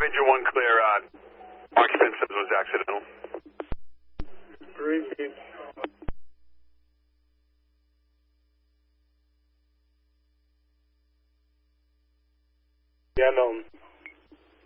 Engine 1 clear. Occupant says it was accidental. Repeat. Yeah, no.